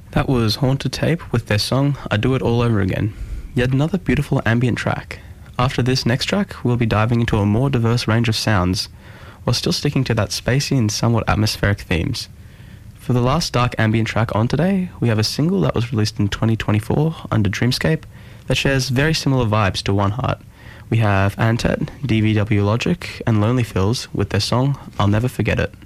That was Haunted Tape with their song I Do It All Over Again. Yet another beautiful ambient track. After this next track, we'll be diving into a more diverse range of sounds, while still sticking to that spacey and somewhat atmospheric themes. For the last dark ambient track on today, we have a single that was released in 2024 under Dreamscape that shares very similar vibes to One Heart. We have Antet, DVW Logic, and Lonely Fills with their song I'll Never Forget It.